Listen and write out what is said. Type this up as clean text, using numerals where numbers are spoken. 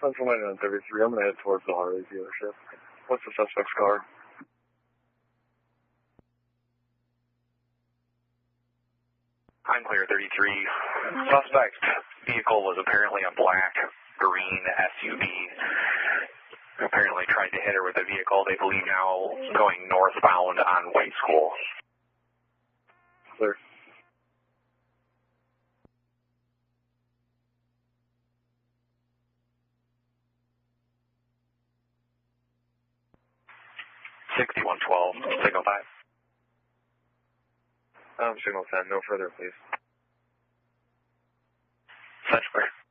Central 9933, I'm going to head towards the Harley dealership. What's the suspect's car? I'm clear 33. Suspect vehicle was apparently a black, green SUV. Apparently tried to hit her with a vehicle. They believe now going northbound on White School. Clear. Signal 5. Signal 10, no further, please. Such clear.